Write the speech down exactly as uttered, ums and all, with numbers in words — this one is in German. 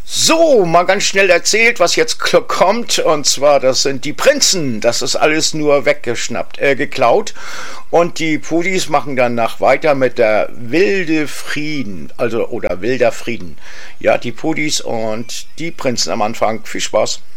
So, mal ganz schnell erzählt, was jetzt k- kommt. Und zwar, das sind die Prinzen. Das ist alles nur weggeschnappt, äh, geklaut. Und die Pudis machen danach weiter mit der Wilde Frieden. Also, oder Wilder Frieden. Ja, die Pudis und die Prinzen am Anfang. Viel Spaß.